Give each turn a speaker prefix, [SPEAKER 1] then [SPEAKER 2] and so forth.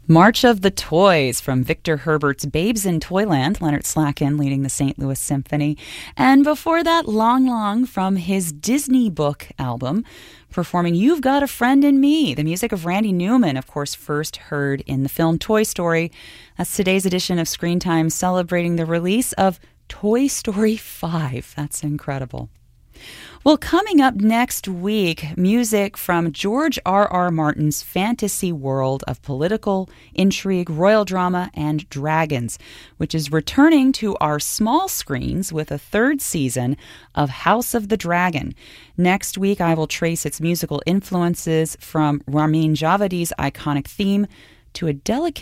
[SPEAKER 1] March of the Toys from Victor Herbert's Babes in Toyland, Leonard Slacken leading the St. Louis Symphony. And before that, Long Long from his Disney Book album, performing You've Got a Friend in Me, the music of Randy Newman, of course, first heard in the film Toy Story. That's today's edition of Screen Time, celebrating the release of Toy Story 5. That's incredible. Well, coming up next week, music from George R.R. Martin's fantasy world of political intrigue, royal drama, and dragons, which is returning to our small screens with a third season of House of the Dragon. Next week, I will trace its musical influences from Ramin Djawadi's iconic theme to a delicate